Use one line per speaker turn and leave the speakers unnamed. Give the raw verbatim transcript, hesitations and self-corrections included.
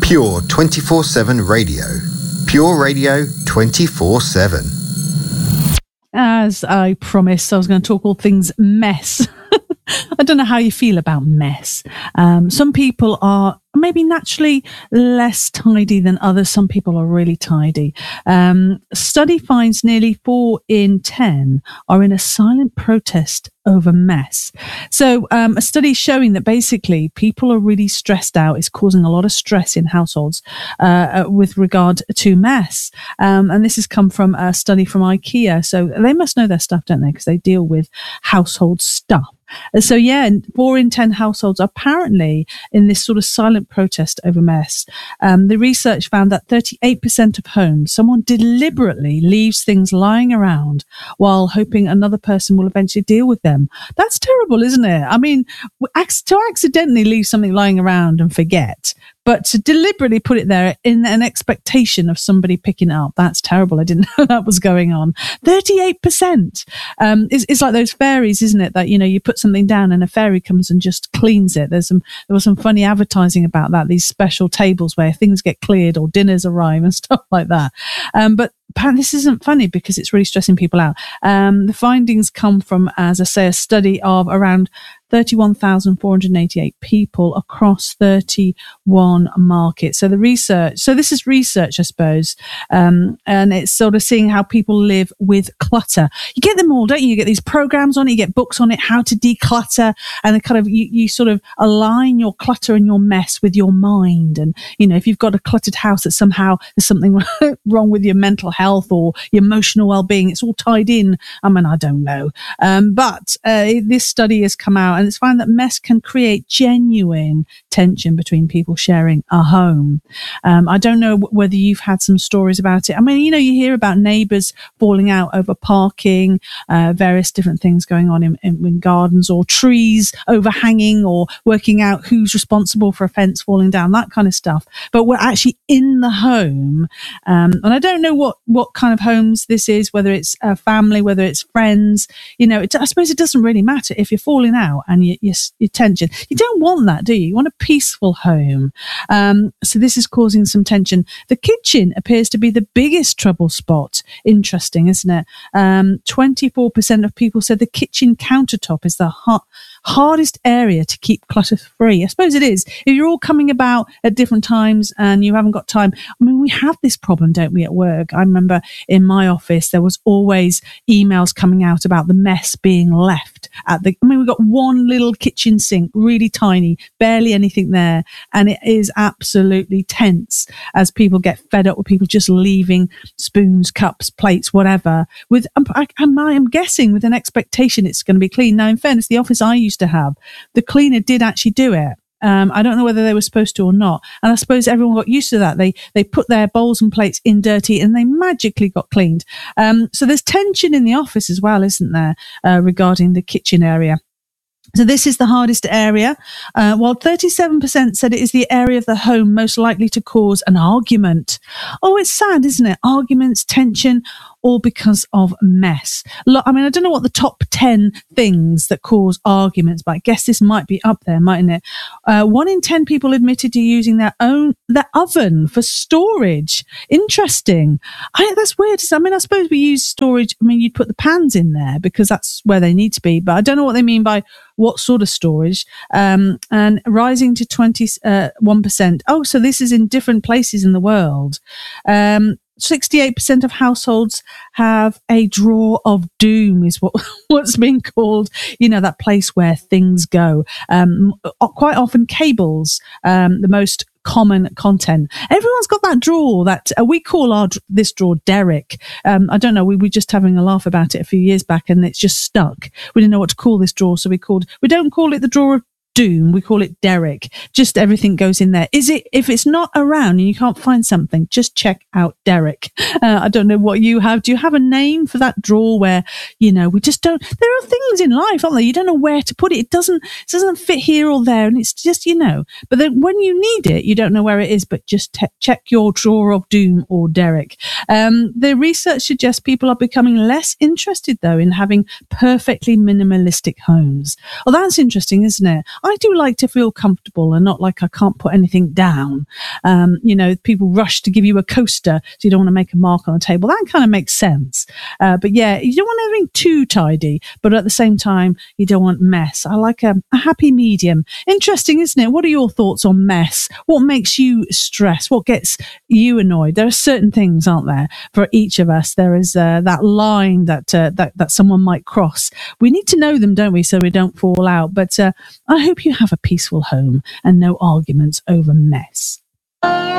Pure twenty-four seven Radio. Pure Radio twenty-four seven.
As I promised, I was going to talk all things mess. I don't know how you feel about mess. Um, some people are maybe naturally less tidy than others. Some people are really tidy. Um, study finds nearly four in ten are in a silent protest over mess. So um, a study showing that basically people are really stressed out. It's causing a lot of stress in households uh, with regard to mess. Um, and this has come from a study from IKEA. So they must know their stuff, don't they? Because they deal with household stuff. So yeah, four in ten households are apparently in this sort of silent protest over mess. Um, the research found that thirty-eight percent of homes, someone deliberately leaves things lying around while hoping another person will eventually deal with them. That's terrible, isn't it? I mean, to accidentally leave something lying around and forget, but to deliberately put it there in an expectation of somebody picking it up, that's terrible. I didn't know that was going on. thirty-eight percent. Um, it's, it's like those fairies, isn't it? That, you know, you put something down and a fairy comes and just cleans it. There's some, there was some funny advertising about that, these special tables where things get cleared or dinners arrive and stuff like that. Um, but apparently this isn't funny because it's really stressing people out. Um, the findings come from, as I say, a study of around thirty-one thousand four hundred eighty-eight people across thirty-one markets. So the research, so this is research, I suppose, um, and it's sort of seeing how people live with clutter. You get them all, don't you? You get these programs on it, you get books on it, how to declutter, and it kind of, you, you sort of align your clutter and your mess with your mind. And, you know, if you've got a cluttered house, that somehow there's something wrong with your mental health or your emotional well-being, it's all tied in. I mean, I don't know. Um, but uh, this study has come out, and it's found that mess can create genuine tension between people sharing a home. Um, I don't know w- whether you've had some stories about it. I mean, you know, you hear about neighbours falling out over parking, uh, various different things going on in, in, in gardens, or trees overhanging, or working out who's responsible for a fence falling down, that kind of stuff. But we're actually in the home. Um, and I don't know what, what kind of homes this is, whether it's a family, whether it's friends. You know, it, I suppose it doesn't really matter if you're falling out and you, you, your tension. You don't want that, do you? You want a peaceful home. Um, so this is causing some tension. The kitchen appears to be the biggest trouble spot. Interesting, isn't it? Um, twenty-four percent of people said the kitchen countertop is the hard, hardest area to keep clutter free. I suppose it is. If you're all coming about at different times and you haven't got time. I mean, we have this problem, don't we, at work? I remember in my office, there was always emails coming out about the mess being left at the, I mean, we've got one little kitchen sink, really tiny, barely anything there. And it is absolutely tense as people get fed up with people just leaving spoons, cups, plates, whatever, with, I, I am guessing with an expectation it's going to be clean. Now, in fairness, the office I used to have, the cleaner did actually do it. Um, I don't know whether they were supposed to or not. And I suppose everyone got used to that. They they put their bowls and plates in dirty and they magically got cleaned. Um, so there's tension in the office as well, isn't there, uh, regarding the kitchen area. So this is the hardest area, uh, while thirty-seven percent said it is the area of the home most likely to cause an argument. Oh, it's sad, isn't it? Arguments, tension, all because of mess. Look, I mean, I don't know what the top ten things that cause arguments, but I guess this might be up there, mightn't it? Uh, one in ten people admitted to using their own, their oven for storage. Interesting. I, that's weird. I mean, I suppose we use storage. I mean, you'd put the pans in there because that's where they need to be, but I don't know what they mean by what sort of storage. Um, and rising to twenty-one percent. Oh, so this is in different places in the world. Um, sixty-eight percent of households have a drawer of doom, is what what's being called, you know, that place where things go. Um, quite often cables, um, the most common content. Everyone's got that drawer that uh, we call our this drawer Derek. Um, I don't know. We were just having a laugh about it a few years back, and it's just stuck. We didn't know what to call this drawer, so we called. We don't call it the drawer of doom, we call it Derek. Just everything goes in there. Is it, if it's not around and you can't find something, just check out Derek. Uh, I don't know what you have. Do you have a name for that drawer where, you know, we just don't, there are things in life, aren't there? You don't know where to put it. It doesn't, it doesn't fit here or there. And it's just, you know, but then when you need it, you don't know where it is, but just te- check your drawer of doom or Derek. Um, the research suggests people are becoming less interested though in having perfectly minimalistic homes. Well, that's interesting, isn't it? I do like to feel comfortable and not like I can't put anything down. Um, you know, people rush to give you a coaster, so you don't want to make a mark on the table. That kind of makes sense. Uh, but yeah, you don't want anything too tidy, but at the same time, you don't want mess. I like a, a happy medium. Interesting, isn't it? What are your thoughts on mess? What makes you stress? What gets you annoyed? There are certain things, aren't there, for each of us. There is uh, that line that, uh, that that someone might cross. We need to know them, don't we, so we don't fall out. But uh, I hope you have a peaceful home and no arguments over mess.